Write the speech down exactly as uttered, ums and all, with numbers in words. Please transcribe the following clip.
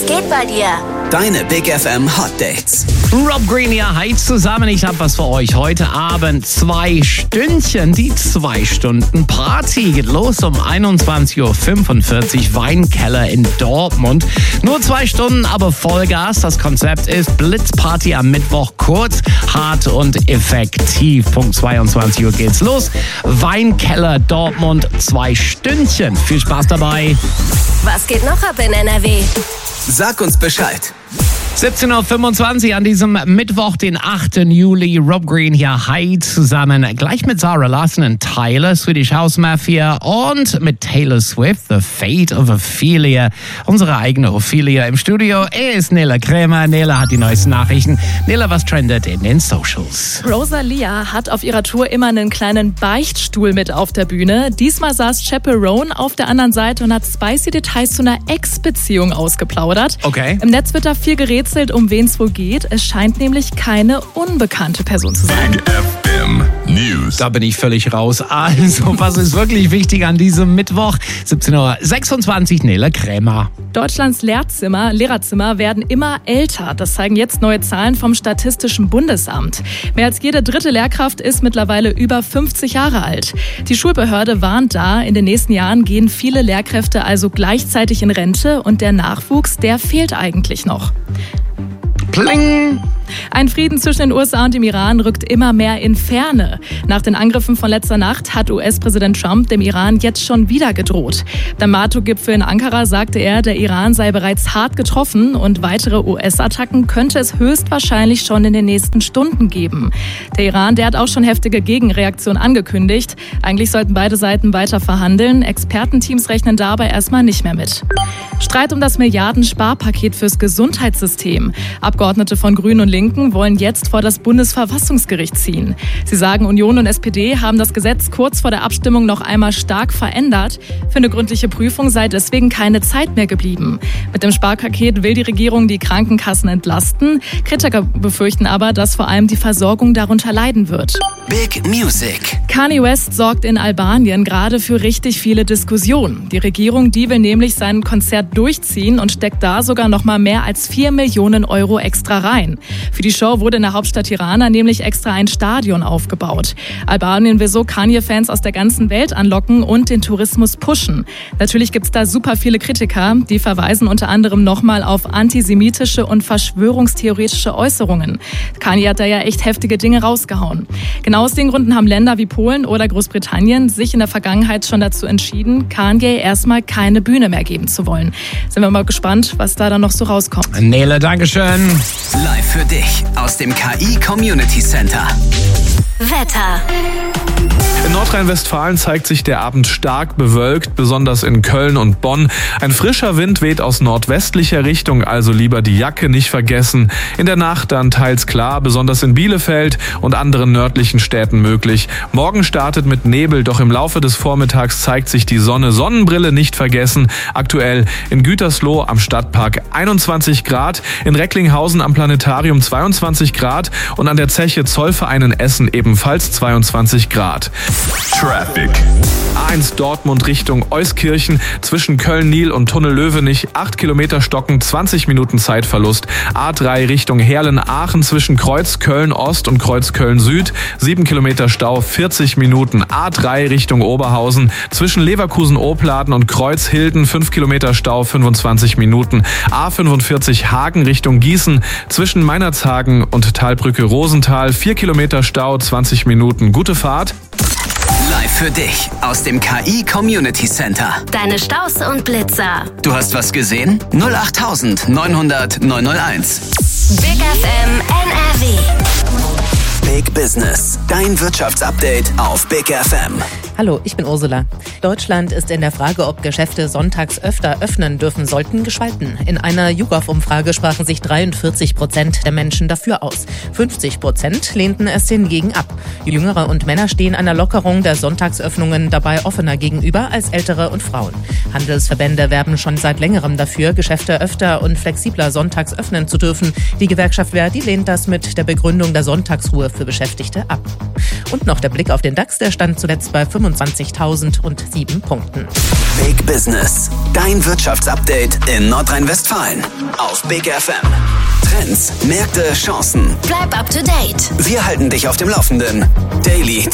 geht bei dir? Deine Big F M Hot Dates. Rob Green hier, hi zusammen. Ich habe was für euch heute Abend. Zwei Stündchen, die zwei Stunden Party geht los um einundzwanzig Uhr fünfundvierzig, Weinkeller in Dortmund. Nur zwei Stunden, aber Vollgas. Das Konzept ist Blitzparty am Mittwoch, kurz, hart und effektiv. Punkt zweiundzwanzig Uhr geht's los. Weinkeller Dortmund, zwei Stündchen. Viel Spaß dabei. Was geht noch ab in N R W? Sag uns Bescheid. siebzehn Uhr fünfundzwanzig an diesem Mittwoch, den achten Juli. Rob Green hier, hi zusammen. Gleich mit Zara Larsson und Tyler, Swedish House Mafia und mit Taylor Swift, The Fate of Ophelia. Unsere eigene Ophelia im Studio ist Nela Krämer. Nela hat die neuesten Nachrichten. Nela, was trendet in den Socials? Rosalia hat auf ihrer Tour immer einen kleinen Beichtstuhl mit auf der Bühne. Diesmal saß Chaperone auf der anderen Seite und hat spicy Details zu einer Ex-Beziehung ausgeplaudert. Okay. Im Netz wird da viel gerätselt, um wen es wohl geht. Es scheint nämlich keine unbekannte Person zu sein. Big F M News. Da bin ich völlig raus. Also, was ist wirklich wichtig an diesem Mittwoch? siebzehn Uhr sechsundzwanzig, Nela Krämer. Deutschlands Lehrzimmer, Lehrerzimmer werden immer älter. Das zeigen jetzt neue Zahlen vom Statistischen Bundesamt. Mehr als jede dritte Lehrkraft ist mittlerweile über fünfzig Jahre alt. Die Schulbehörde warnt da, in den nächsten Jahren gehen viele Lehrkräfte also gleichzeitig in Rente und der Nachwuchs, der fehlt eigentlich noch. Pling! Ein Frieden zwischen den U S A und dem Iran rückt immer mehr in Ferne. Nach den Angriffen von letzter Nacht hat U S-Präsident Trump dem Iran jetzt schon wieder gedroht. Beim NATO-Gipfel in Ankara sagte er, der Iran sei bereits hart getroffen und weitere U S-Attacken könnte es höchstwahrscheinlich schon in den nächsten Stunden geben. Der Iran, der hat auch schon heftige Gegenreaktionen angekündigt. Eigentlich sollten beide Seiten weiter verhandeln. Expertenteams rechnen dabei erstmal nicht mehr mit. Streit um das Milliarden-Sparpaket fürs Gesundheitssystem. Abgeordnete von Grünen und Linken wollen jetzt vor das Bundesverfassungsgericht ziehen. Sie sagen, Union und S P D haben das Gesetz kurz vor der Abstimmung noch einmal stark verändert. Für eine gründliche Prüfung sei deswegen keine Zeit mehr geblieben. Mit dem Sparpaket will die Regierung die Krankenkassen entlasten. Kritiker befürchten aber, dass vor allem die Versorgung darunter leiden wird. Big Music. Kanye West sorgt in Albanien gerade für richtig viele Diskussionen. Die Regierung, die will nämlich sein Konzert durchziehen und steckt da sogar noch mal mehr als vier Millionen Euro extra rein. Für die Show wurde in der Hauptstadt Tirana nämlich extra ein Stadion aufgebaut. Albanien will so Kanye-Fans aus der ganzen Welt anlocken und den Tourismus pushen. Natürlich gibt's da super viele Kritiker, die verweisen unter anderem nochmal auf antisemitische und verschwörungstheoretische Äußerungen. Kanye hat da ja echt heftige Dinge rausgehauen. Genau aus den Gründen haben Länder wie Polen oder Großbritannien sich in der Vergangenheit schon dazu entschieden, Kanye erstmal keine Bühne mehr geben zu wollen. Sind wir mal gespannt, was da dann noch so rauskommt. Nele, Dankeschön. Live für dich aus dem K I Community Center. Wetter. In Nordrhein-Westfalen zeigt sich der Abend stark bewölkt, besonders in Köln und Bonn. Ein frischer Wind weht aus nordwestlicher Richtung, also lieber die Jacke nicht vergessen. In der Nacht dann teils klar, besonders in Bielefeld und anderen nördlichen Städten möglich. Morgen startet mit Nebel, doch im Laufe des Vormittags zeigt sich die Sonne. Sonnenbrille nicht vergessen. Aktuell in Gütersloh am Stadtpark einundzwanzig Grad, in Recklinghausen am Planetarium zweiundzwanzig Grad und an der Zeche Zollverein in Essen ebenfalls zweiundzwanzig Grad. Traffic. A eins Dortmund Richtung Euskirchen, zwischen Köln-Nil und Tunnel-Löwenich, acht Kilometer stocken, zwanzig Minuten Zeitverlust. A drei Richtung Herlen-Aachen, zwischen Kreuz Köln-Ost und Kreuz Köln-Süd, sieben Kilometer Stau, vierzig Minuten. A drei Richtung Oberhausen, zwischen Leverkusen-Opladen und Kreuz-Hilden, fünf Kilometer Stau, fünfundzwanzig Minuten. A fünfundvierzig Hagen Richtung Gießen, zwischen Meinerzhagen und Talbrücke Rosenthal, vier Kilometer Stau, zwanzig Minuten. Gute Fahrt. Live für dich aus dem K I Community Center. Deine Staus und Blitzer. Du hast was gesehen? null acht neunhundert neunhunderteins. Big F M N R W. Big Business. Dein Wirtschaftsupdate auf Big F M. Hallo, ich bin Ursula. Deutschland ist in der Frage, ob Geschäfte sonntags öfter öffnen dürfen sollten, gespalten. In einer YouGov-Umfrage sprachen sich dreiundvierzig Prozent der Menschen dafür aus. fünfzig Prozent lehnten es hingegen ab. Jüngere und Männer stehen einer Lockerung der Sonntagsöffnungen dabei offener gegenüber als Ältere und Frauen. Handelsverbände werben schon seit längerem dafür, Geschäfte öfter und flexibler sonntags öffnen zu dürfen. Die Gewerkschaft Verdi lehnt das mit der Begründung der Sonntagsruhe für Beschäftigte ab. Und noch der Blick auf den DAX, der stand zuletzt bei fünfundsechzig fünfundzwanzigtausendsieben Punkten. Big Business. Dein Wirtschaftsupdate in Nordrhein-Westfalen. Auf Big F M. Trends, Märkte, Chancen. Bleib up to date. Wir halten dich auf dem Laufenden. Daily